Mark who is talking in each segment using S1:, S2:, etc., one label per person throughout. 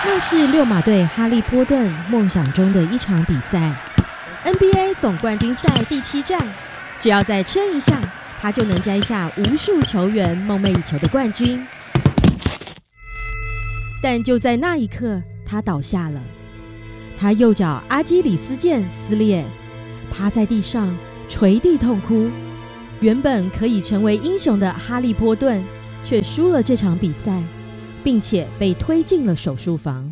S1: 那是六马队哈利波顿梦想中的一场比赛， NBA 总冠军赛第7战，只要再撑一下，他就能摘下无数球员梦寐以求的冠军。但就在那一刻，他倒下了，他右脚阿基里斯腱撕裂，趴在地上捶地痛哭。原本可以成为英雄的哈利波顿却输了这场比赛，并且被推进了手术房。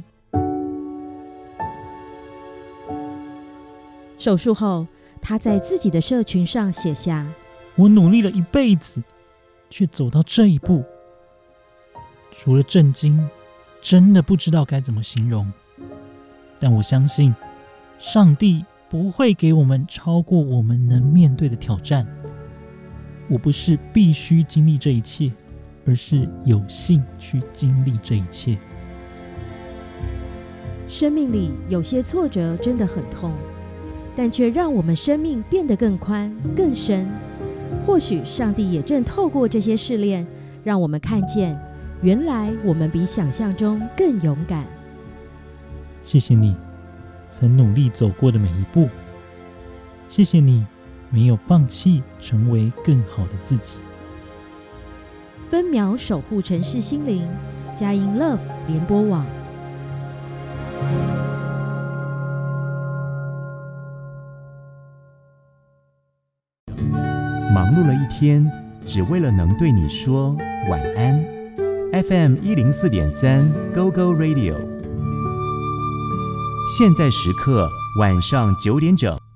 S1: 手术后，他在自己的社群上写下：
S2: 我努力了一辈子，却走到这一步，除了震惊，真的不知道该怎么形容。但我相信，上帝不会给我们超过我们能面对的挑战。我不是必须经历这一切，而是有幸去经历这一切。
S1: 生命里有些挫折真的很痛，但却让我们生命变得更宽更深。或许上帝也正透过这些试炼，让我们看见，原来我们比想象中更勇敢。
S2: 谢谢你曾努力走过的每一步，谢谢你没有放弃成为更好的自己。
S1: 分秒守护城市心灵，佳音 Love 联播网。
S3: 忙碌了一天，只为了能对你说晚安。FM 104.3 Go Go Radio， 现在时刻晚上9点整。